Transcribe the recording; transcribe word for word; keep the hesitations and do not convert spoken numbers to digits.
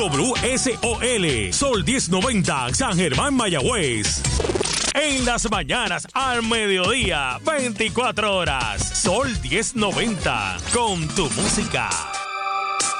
W S O L, Sol diez noventa, San Germán, Mayagüez. En las mañanas, al mediodía, veinticuatro horas, Sol diez noventa, con tu música.